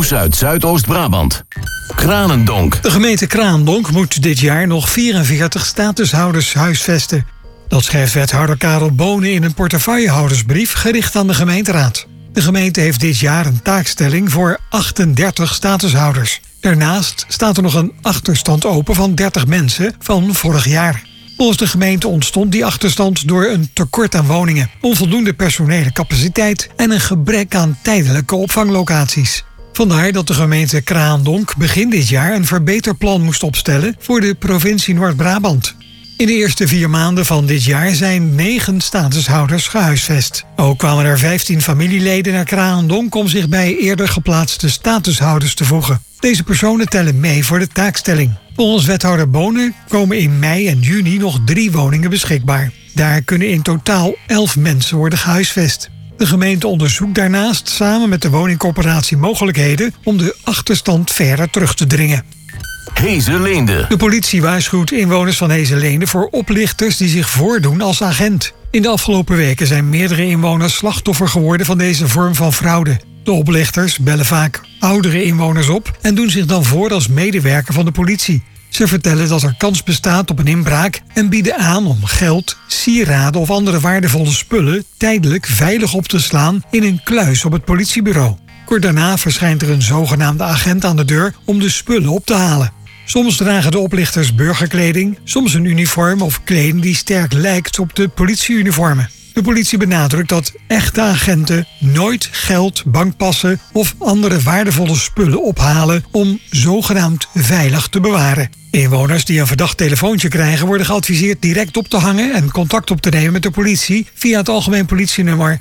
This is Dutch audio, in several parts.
Nieuws uit Zuidoost-Brabant. Kranendonk. De gemeente Kraandonk moet dit jaar nog 44 statushouders huisvesten. Dat schrijft wethouder Karel Bonen in een portefeuillehoudersbrief gericht aan de gemeenteraad. De gemeente heeft dit jaar een taakstelling voor 38 statushouders. Daarnaast staat er nog een achterstand open van 30 mensen van vorig jaar. Volgens de gemeente ontstond die achterstand door een tekort aan woningen, onvoldoende personele capaciteit en een gebrek aan tijdelijke opvanglocaties. Vandaar dat de gemeente Kraandonk begin dit jaar een verbeterplan moest opstellen voor de provincie Noord-Brabant. In de eerste 4 maanden van dit jaar zijn 9 statushouders gehuisvest. Ook kwamen er 15 familieleden naar Kraandonk om zich bij eerder geplaatste statushouders te voegen. Deze personen tellen mee voor de taakstelling. Volgens wethouder Bonen komen in mei en juni nog 3 woningen beschikbaar. Daar kunnen in totaal 11 mensen worden gehuisvest. De gemeente onderzoekt daarnaast samen met de woningcorporatie mogelijkheden om de achterstand verder terug te dringen. Hezeleende. De politie waarschuwt inwoners van Hezeleende voor oplichters die zich voordoen als agent. In de afgelopen weken zijn meerdere inwoners slachtoffer geworden van deze vorm van fraude. De oplichters bellen vaak oudere inwoners op en doen zich dan voor als medewerker van de politie. Ze vertellen dat er kans bestaat op een inbraak en bieden aan om geld, sieraden of andere waardevolle spullen tijdelijk veilig op te slaan in een kluis op het politiebureau. Kort daarna verschijnt er een zogenaamde agent aan de deur om de spullen op te halen. Soms dragen de oplichters burgerkleding, soms een uniform of kleding die sterk lijkt op de politieuniformen. De politie benadrukt dat echte agenten nooit geld, bankpassen of andere waardevolle spullen ophalen om zogenaamd veilig te bewaren. Inwoners die een verdacht telefoontje krijgen worden geadviseerd direct op te hangen en contact op te nemen met de politie via het algemeen politienummer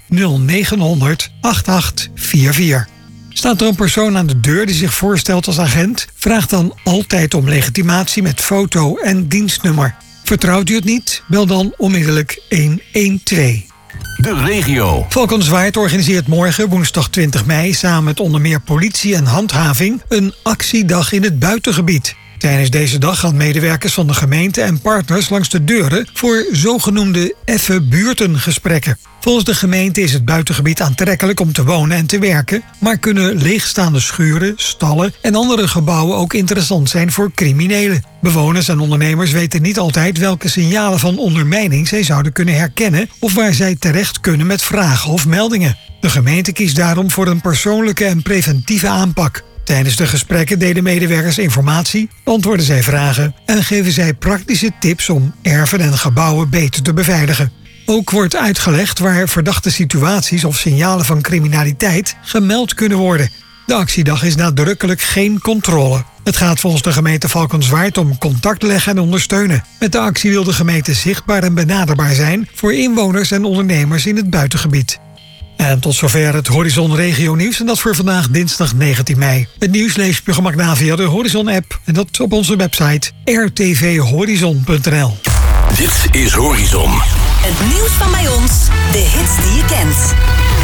0900 8844. Staat er een persoon aan de deur die zich voorstelt als agent, vraag dan altijd om legitimatie met foto en dienstnummer. Vertrouwt u het niet? Bel dan onmiddellijk 112. De regio. Valkenswaard organiseert morgen, woensdag 20 mei, samen met onder meer politie en handhaving, een actiedag in het buitengebied. Tijdens deze dag gaan medewerkers van de gemeente en partners langs de deuren voor zogenoemde effe buurtengesprekken. Volgens de gemeente is het buitengebied aantrekkelijk om te wonen en te werken, maar kunnen leegstaande schuren, stallen en andere gebouwen ook interessant zijn voor criminelen. Bewoners en ondernemers weten niet altijd welke signalen van ondermijning zij zouden kunnen herkennen of waar zij terecht kunnen met vragen of meldingen. De gemeente kiest daarom voor een persoonlijke en preventieve aanpak. Tijdens de gesprekken delen medewerkers informatie, beantwoorden zij vragen en geven zij praktische tips om erven en gebouwen beter te beveiligen. Ook wordt uitgelegd waar verdachte situaties of signalen van criminaliteit gemeld kunnen worden. De actiedag is nadrukkelijk geen controle. Het gaat volgens de gemeente Valkenswaard om contact leggen en ondersteunen. Met de actie wil de gemeente zichtbaar en benaderbaar zijn voor inwoners en ondernemers in het buitengebied. En tot zover het Horizon Regio Nieuws en dat voor vandaag dinsdag 19 mei. Het nieuws lees je op je gemak na via de Horizon-app en dat op onze website rtvhorizon.nl. Dit is Horizon. Het nieuws van bij ons, de hits die je kent.